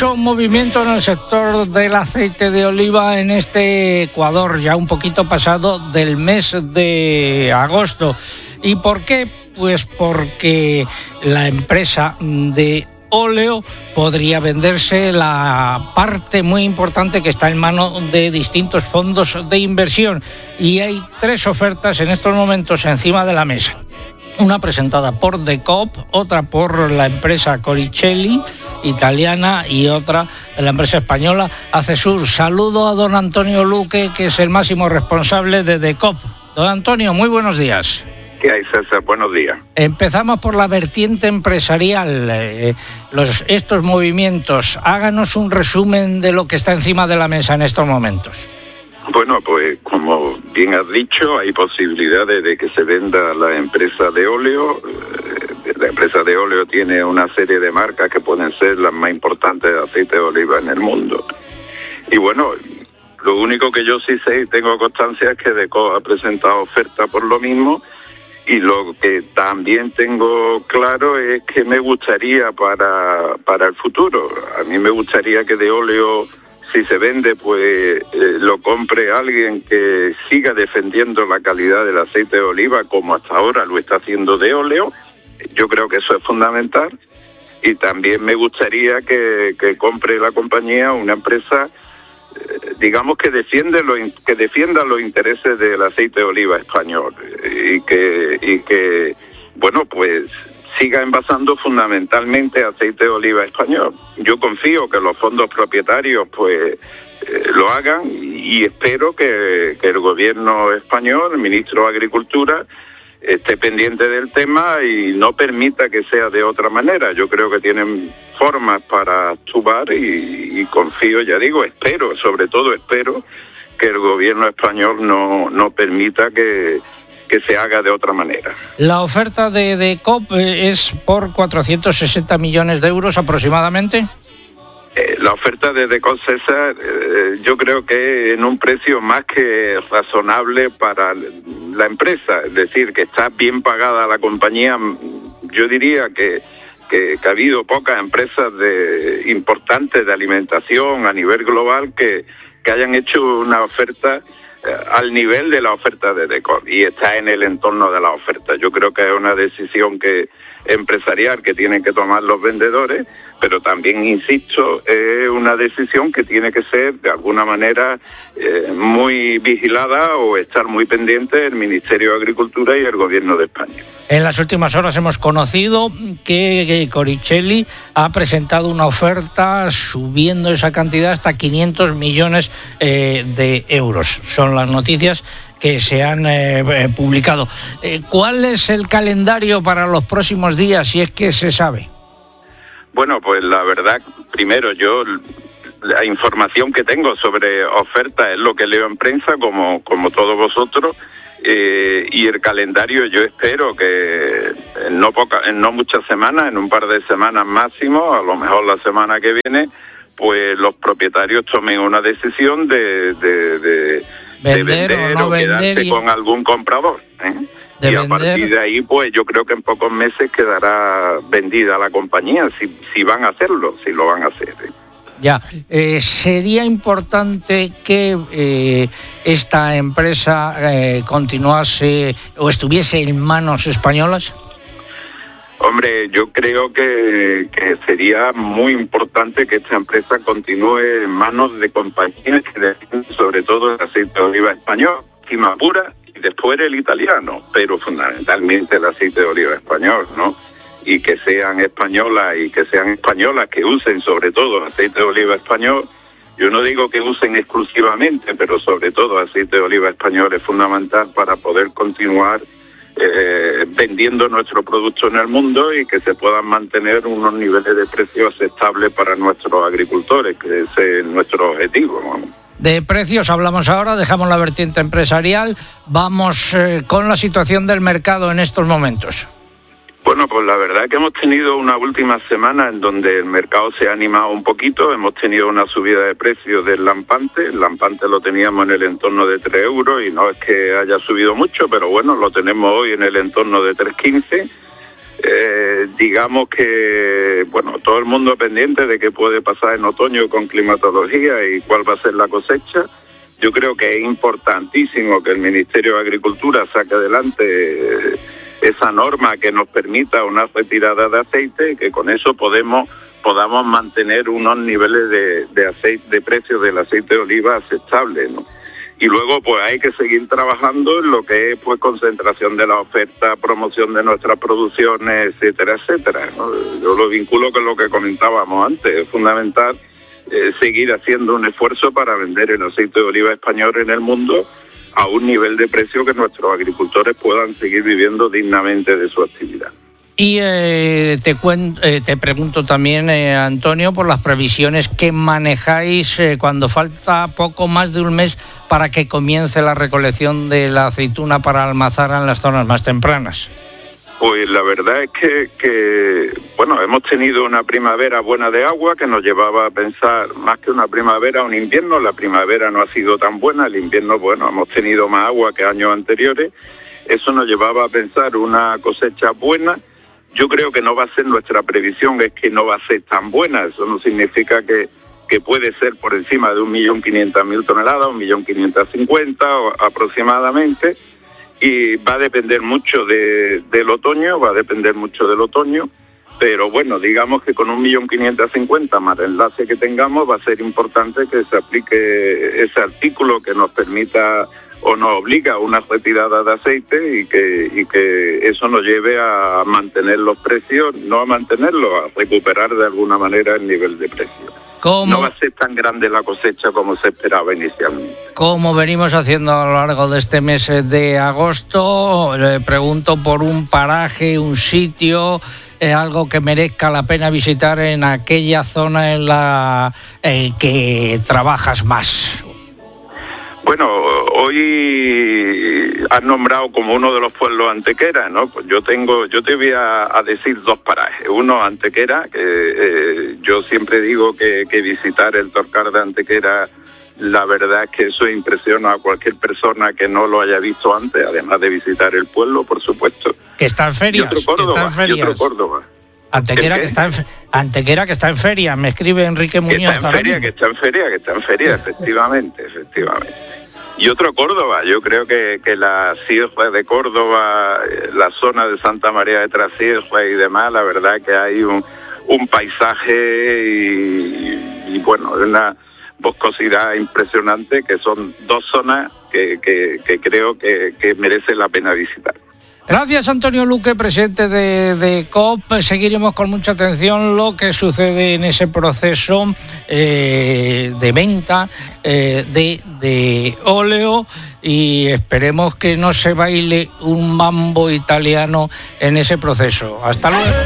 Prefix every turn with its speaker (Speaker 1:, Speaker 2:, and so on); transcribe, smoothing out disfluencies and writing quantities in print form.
Speaker 1: Mucho movimiento en el sector del aceite de oliva en este Ecuador, ya un poquito pasado del mes de agosto. ¿Y por qué? Pues porque la empresa de óleo podría venderse la parte muy importante que está en manos de distintos fondos de inversión. Y hay 3 ofertas en estos momentos encima de la mesa. Una presentada por Decop, otra por la empresa Coricelli, italiana, y otra de la empresa española Acesur. Saludo a don Antonio Luque, que es el máximo responsable de Decop. Don Antonio, muy buenos días.
Speaker 2: ¿Qué hay, César? Buenos días.
Speaker 1: Empezamos por la vertiente empresarial. Estos movimientos, háganos un resumen de lo que está encima de la mesa en estos momentos.
Speaker 2: Bueno, pues como bien has dicho, hay posibilidades de que se venda la empresa de óleo. La empresa de óleo tiene una serie de marcas que pueden ser las más importantes de aceite de oliva en el mundo. Y bueno, lo único que yo sí sé y tengo constancia es que Decop ha presentado oferta por lo mismo. Y lo que también tengo claro es que me gustaría para el futuro. A mí me gustaría que de óleo, si se vende, pues lo compre alguien que siga defendiendo la calidad del aceite de oliva como hasta ahora lo está haciendo de óleo. Yo creo que eso es fundamental. Y también me gustaría que compre la compañía una empresa, digamos, que defienda los intereses del aceite de oliva español y que bueno, pues siga envasando fundamentalmente aceite de oliva español. Yo confío que los fondos propietarios pues lo hagan y espero que el gobierno español, el ministro de Agricultura, esté pendiente del tema y no permita que sea de otra manera. Yo creo que tienen formas para actuar y confío, ya digo, espero, sobre todo espero que el gobierno español no permita que se haga de otra manera.
Speaker 1: La oferta de Decop es por 460 millones de euros aproximadamente.
Speaker 2: La oferta de Decop, César, yo creo que en un precio más que razonable para la empresa, es decir, que está bien pagada la compañía. Yo diría que ha habido pocas empresas importantes de alimentación a nivel global que hayan hecho una oferta al nivel de la oferta de Decop, y está en el entorno de la oferta. Yo creo que es una decisión empresarial que tienen que tomar los vendedores, pero también, insisto, es una decisión que tiene que ser de alguna manera muy vigilada o estar muy pendiente el Ministerio de Agricultura y el Gobierno de España.
Speaker 1: En las últimas horas hemos conocido que Coricelli ha presentado una oferta subiendo esa cantidad hasta 500 millones de euros. Son las noticias que se han publicado. ¿Cuál es el calendario para los próximos días, si es que se sabe?
Speaker 2: Bueno, pues la verdad, primero la información que tengo sobre ofertas es lo que leo en prensa, como todos vosotros, y el calendario yo espero que en no muchas semanas, en un par de semanas máximo, a lo mejor la semana que viene, pues los propietarios tomen una decisión de vender o quedarse con algún comprador, y a partir de ahí, pues yo creo que en pocos meses quedará vendida la compañía, si van a hacerlo, si lo van a hacer.
Speaker 1: Ya, sería importante que esta empresa continuase o estuviese en manos españolas.
Speaker 2: Hombre, yo creo que sería muy importante que esta empresa continúe en manos de compañías que defienden sobre todo el aceite de oliva español, Cimapura, y después el italiano, pero fundamentalmente el aceite de oliva español, ¿no? Y que sean españolas que usen sobre todo aceite de oliva español. Yo no digo que usen exclusivamente, pero sobre todo aceite de oliva español es fundamental para poder continuar vendiendo nuestro producto en el mundo y que se puedan mantener unos niveles de precios aceptables para nuestros agricultores, que ese es nuestro objetivo, ¿no?
Speaker 1: De precios hablamos ahora, dejamos la vertiente empresarial, vamos con la situación del mercado en estos momentos.
Speaker 2: Bueno, pues la verdad es que hemos tenido una última semana en donde el mercado se ha animado un poquito. Hemos tenido una subida de precios del lampante. El lampante lo teníamos en el entorno de 3 euros y no es que haya subido mucho, pero bueno, lo tenemos hoy en el entorno de 3,15. digamos que, bueno, todo el mundo pendiente de qué puede pasar en otoño con climatología y cuál va a ser la cosecha. Yo creo que es importantísimo que el Ministerio de Agricultura saque adelante esa norma que nos permita una retirada de aceite y que con eso podamos mantener unos niveles de precios del aceite de oliva aceptables, ¿no? Y luego pues hay que seguir trabajando en lo que es pues concentración de la oferta, promoción de nuestras producciones, etcétera, etcétera, ¿no? Yo lo vinculo con lo que comentábamos antes. Es fundamental seguir haciendo un esfuerzo para vender el aceite de oliva español en el mundo a un nivel de precio que nuestros agricultores puedan seguir viviendo dignamente de su actividad.
Speaker 1: Y te pregunto también, Antonio, por las previsiones que manejáis cuando falta poco más de un mes para que comience la recolección de la aceituna para Almazara en las zonas más tempranas.
Speaker 2: Pues la verdad es que bueno, hemos tenido una primavera buena de agua que nos llevaba a pensar, más que una primavera, un invierno. La primavera no ha sido tan buena, el invierno, bueno, hemos tenido más agua que años anteriores. Eso nos llevaba a pensar una cosecha buena. Yo creo que no va a ser, nuestra previsión es que no va a ser tan buena. Eso no significa que puede ser por encima de 1.500.000 toneladas, 1.550.000 aproximadamente. Y va a depender mucho del otoño, pero bueno, digamos que con 1.550.000 más el enlace que tengamos va a ser importante que se aplique ese artículo que nos permita o nos obliga a una retirada de aceite y que eso nos lleve a mantener los precios, no a mantenerlos, a recuperar de alguna manera el nivel de precio. No va a ser tan grande la cosecha como se esperaba inicialmente.
Speaker 1: Como venimos haciendo a lo largo de este mes de agosto, le pregunto por un paraje, un sitio, algo que merezca la pena visitar en aquella zona en la que trabajas más.
Speaker 2: Bueno, hoy has nombrado como uno de los pueblos Antequera, ¿no? Pues yo te voy a decir dos parajes. Uno, Antequera, que yo siempre digo que visitar el Torcar de Antequera, la verdad es que eso impresiona a cualquier persona que no lo haya visto antes, además de visitar el pueblo, por supuesto.
Speaker 1: Que está en ferias.
Speaker 2: Y otro Córdoba.
Speaker 1: Antequera que está en feria, me escribe Enrique Muñoz.
Speaker 2: Que está en feria, efectivamente. Y otro Córdoba, yo creo que la sierra de Córdoba, la zona de Santa María de Trasierra y demás, la verdad que hay un paisaje y bueno, una boscosidad impresionante, que son dos zonas que creo que merece la pena visitar.
Speaker 1: Gracias, Antonio Luque, presidente de COP. Seguiremos con mucha atención lo que sucede en ese proceso de venta de óleo y esperemos que no se baile un mambo italiano en ese proceso. Hasta luego.